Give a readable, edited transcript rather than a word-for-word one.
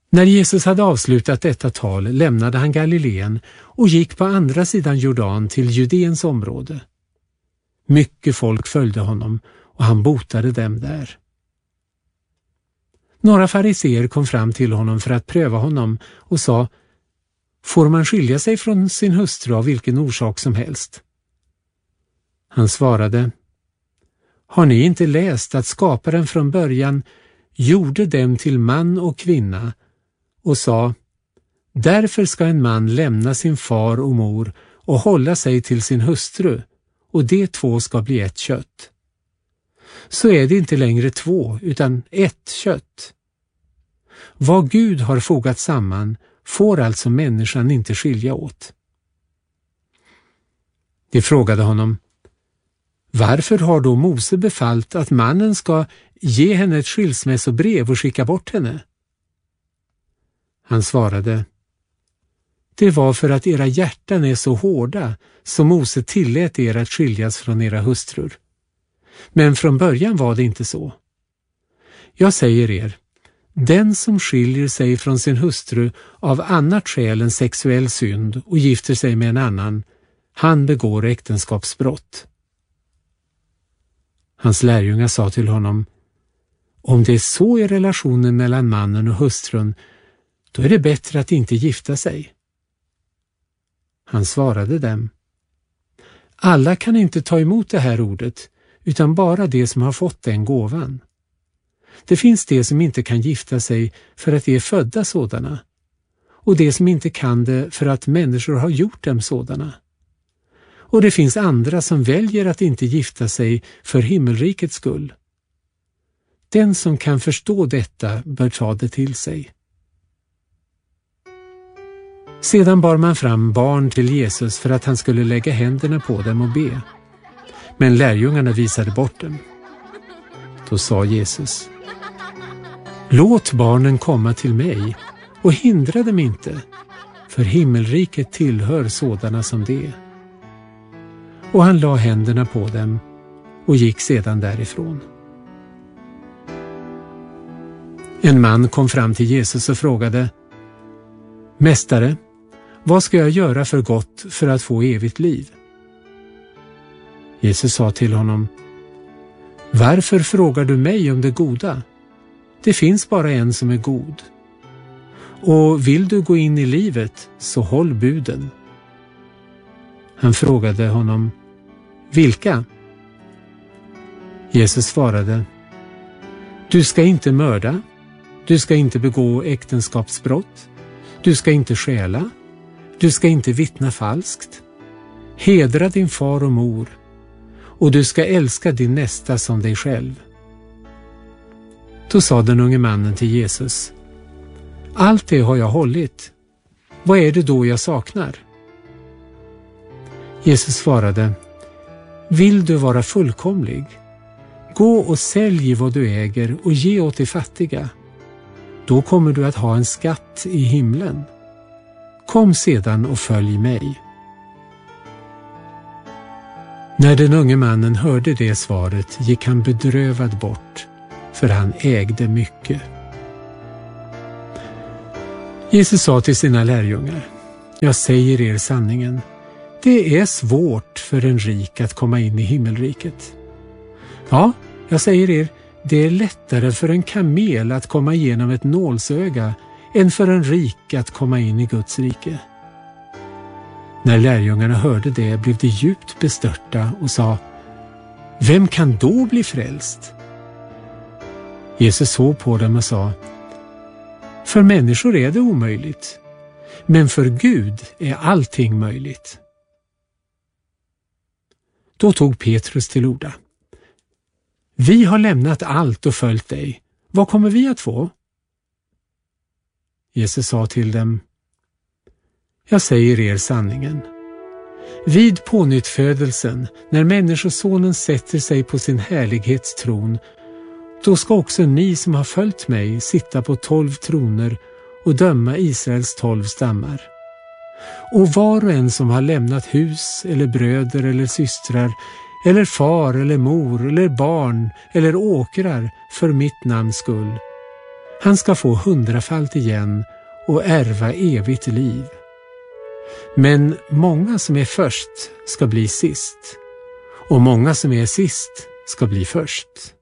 När Jesus hade avslutat detta tal lämnade han Galileen och gick på andra sidan Jordan till Judeens område. Mycket folk följde honom och han botade dem där. Några fariseer kom fram till honom för att pröva honom och sa: får man skilja sig från sin hustru av vilken orsak som helst? Han svarade: har ni inte läst att skaparen från början gjorde dem till man och kvinna och sa: därför ska en man lämna sin far och mor och hålla sig till sin hustru, och de två ska bli ett kött. Så är det inte längre två utan ett kött. Vad Gud har fogat samman får alltså människan inte skilja åt. De frågade honom: varför har då Mose befallt att mannen ska ge henne ett skilsmässobrev och skicka bort henne? Han svarade: det var för att era hjärtan är så hårda som Mose tillät er att skiljas från era hustrur. Men från början var det inte så. Jag säger er, den som skiljer sig från sin hustru av annat skäl än sexuell synd och gifter sig med en annan, han begår äktenskapsbrott. Hans lärjungar sa till honom: om det är så i relationen mellan mannen och hustrun, då är det bättre att inte gifta sig. Han svarade dem: alla kan inte ta emot det här ordet, utan bara de som har fått den gåvan. Det finns de som inte kan gifta sig för att de är födda sådana, och de som inte kan det för att människor har gjort dem sådana. Och det finns andra som väljer att inte gifta sig för himmelrikets skull. Den som kan förstå detta bör ta det till sig. Sedan bar man fram barn till Jesus för att han skulle lägga händerna på dem och be. Men lärjungarna visade bort dem. Då sa Jesus: låt barnen komma till mig och hindra dem inte, för himmelriket tillhör sådana som det. Och han la händerna på dem och gick sedan därifrån. En man kom fram till Jesus och frågade: mästare, vad ska jag göra för gott för att få evigt liv? Jesus sa till honom: varför frågar du mig om det goda? Det finns bara en som är god. Och vill du gå in i livet, så håll buden. Han frågade honom: vilka? Jesus svarade: du ska inte mörda, du ska inte begå äktenskapsbrott, du ska inte stjäla, du ska inte vittna falskt, hedra din far och mor, och du ska älska din nästa som dig själv. Då sa den unge mannen till Jesus: allt det har jag hållit. Vad är det då jag saknar? Jesus svarade: vill du vara fullkomlig? Gå och sälj vad du äger och ge åt de fattiga. Då kommer du att ha en skatt i himlen. Kom sedan och följ mig. När den unge mannen hörde det svaret gick han bedrövad bort, för han ägde mycket. Jesus sa till sina lärjungar: jag säger er sanningen, det är svårt för en rik att komma in i himmelriket. Ja, jag säger er, det är lättare för en kamel att komma igenom ett nålsöga än för en rik att komma in i Guds rike. När lärjungarna hörde det blev de djupt bestörta och sa: vem kan då bli frälst? Jesus såg på dem och sa: för människor är det omöjligt, men för Gud är allting möjligt. Då tog Petrus till orda: vi har lämnat allt och följt dig. Vad kommer vi att få? Jesus sa till dem: jag säger er sanningen. Vid pånyttfödelsen, när människosonen sätter sig på sin härlighetstron, då ska också ni som har följt mig sitta på 12 troner och döma Israels 12 stammar. Och var och en som har lämnat hus eller bröder eller systrar eller far eller mor eller barn eller åkrar för mitt namns skull, han ska få 100-falt igen och ärva evigt liv. Men många som är först ska bli sist, och många som är sist ska bli först.